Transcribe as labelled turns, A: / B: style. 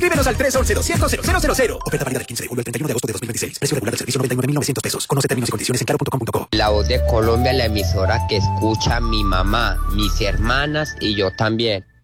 A: Escríbenos al 311-200-0000. Oferta válida del 15 de julio al 31 de agosto de 2026. Precio regular del servicio 99.900 pesos. Conoce términos y condiciones en claro.com.co.
B: La Voz de Colombia, la emisora que escucha mi mamá, mis hermanas y yo también.